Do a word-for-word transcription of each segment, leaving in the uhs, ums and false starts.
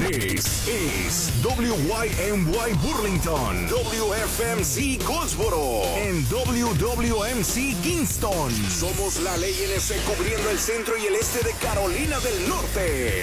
Es, es W Y M Y Burlington, W F M C Goldsboro, en W W M C Kingston. Somos la Ley N C cubriendo el centro y el este de Carolina del Norte.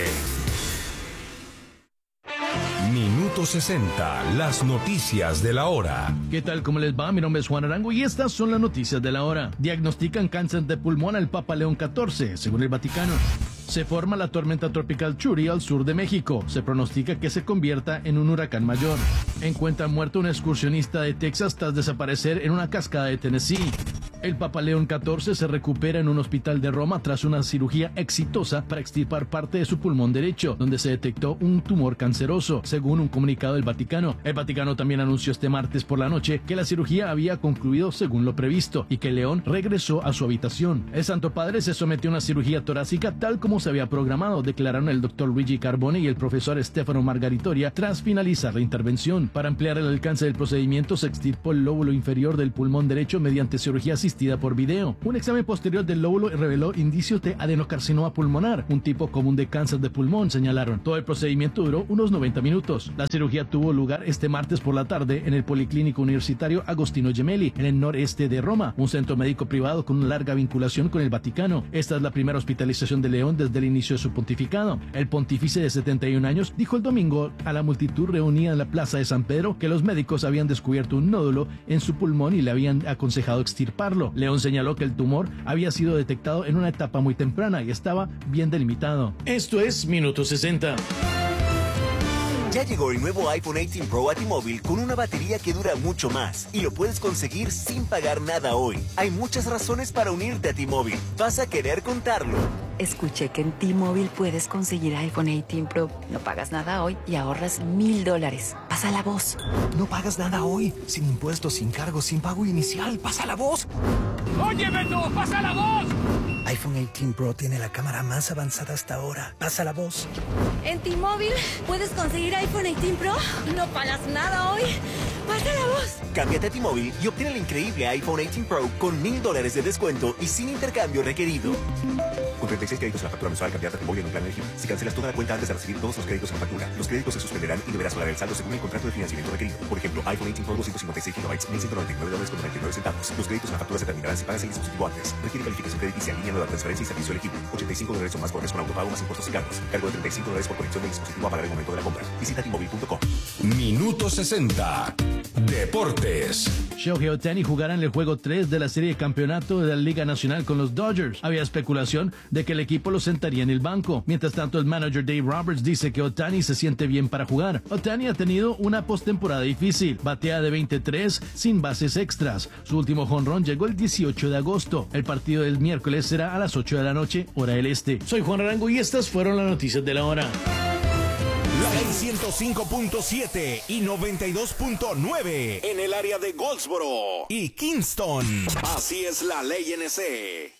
Minuto sesenta, las noticias de la hora. ¿Qué tal? ¿Cómo les va? Mi nombre es Juan Arango y estas son las noticias de la hora. Diagnostican cáncer de pulmón al Papa León catorce, según el Vaticano. Se forma la tormenta tropical Churi al sur de México. Se pronostica que se convierta en un huracán mayor. Encuentran muerto un excursionista de Texas tras desaparecer en una cascada de Tennessee. El Papa León catorce se recupera en un hospital de Roma tras una cirugía exitosa para extirpar parte de su pulmón derecho, donde se detectó un tumor canceroso, según un comunicado del Vaticano. El Vaticano también anunció este martes por la noche que la cirugía había concluido según lo previsto y que León regresó a su habitación. El Santo Padre se sometió a una cirugía torácica tal como se había programado, declararon el doctor Luigi Carbone y el profesor Stefano Margaritoria tras finalizar la intervención. Para ampliar el alcance del procedimiento, se extirpó el lóbulo inferior del pulmón derecho mediante cirugía asistida por video. Un examen posterior del lóbulo reveló indicios de adenocarcinoma pulmonar, un tipo común de cáncer de pulmón, señalaron. Todo el procedimiento duró unos noventa minutos. La cirugía tuvo lugar este martes por la tarde en el Policlínico Universitario Agostino Gemelli, en el noreste de Roma, un centro médico privado con una larga vinculación con el Vaticano. Esta es la primera hospitalización de León desde el inicio de su pontificado. El pontífice de setenta y un años dijo el domingo a la multitud reunida en la plaza de San Pedro que los médicos habían descubierto un nódulo en su pulmón y le habían aconsejado extirparlo. León señaló que el tumor había sido detectado en una etapa muy temprana y estaba bien delimitado. Esto es Minuto sesenta. Ya llegó el nuevo iPhone dieciocho Pro a T-Mobile con una batería que dura mucho más y lo puedes conseguir sin pagar nada hoy. Hay muchas razones para unirte a T-Mobile. Vas a querer contarlo. Escuché que en T-Mobile puedes conseguir iPhone dieciocho Pro. No pagas nada hoy y ahorras mil dólares. Pasa la voz. No pagas nada hoy. Sin impuestos, sin cargos, sin pago inicial. Pasa la voz. ¡Oye, Beto! ¡Pasa la voz! iPhone dieciocho Pro tiene la cámara más avanzada hasta ahora. Pasa la voz. En T-Mobile puedes conseguir iPhone dieciocho Pro. No pagas nada hoy. Pasa la voz. Cámbiate a T-Mobile y obtén el increíble iPhone dieciocho Pro con mil dólares de descuento y sin intercambio requerido. Con treinta y seis créditos en la factura mensual, cambiarte a T-Mobile en un plan elegible. Si cancelas toda la cuenta antes de recibir todos los créditos en la factura, los créditos se suspenderán y deberás pagar el saldo según el contrato de financiamiento requerido. Por ejemplo, iPhone dieciocho Pro doscientos cincuenta y seis gigabytes, mil ciento noventa y nueve dólares con noventa y nueve centavos. Los créditos en la factura se terminarán si pagas el dispositivo antes. Requiere calificación crediticia en línea, nueva transferencia y servicio elegible. ochenta y cinco dólares o más por mes con autopago más impuestos y cargos. Cargo de treinta y cinco dólares por conexión del dispositivo a pagar el momento de la compra. Visita T Mobile punto com. Minuto sesenta. Deportes. Shohei Ohtani jugará en el juego tres de la serie de campeonato de la Liga Nacional con los Dodgers. Había especulación de que el equipo lo sentaría en el banco. Mientras tanto, el manager Dave Roberts dice que Ohtani se siente bien para jugar. Ohtani ha tenido una postemporada difícil. Batea de veintitrés sin bases extras. Su último jonrón llegó el dieciocho de agosto. El partido del miércoles será a las ocho de la noche, hora del este. Soy Juan Arango y estas fueron las noticias de la hora. La Ley ciento cinco punto siete y noventa y dos punto nueve en el área de Goldsboro y Kingston. Así es la Ley N C.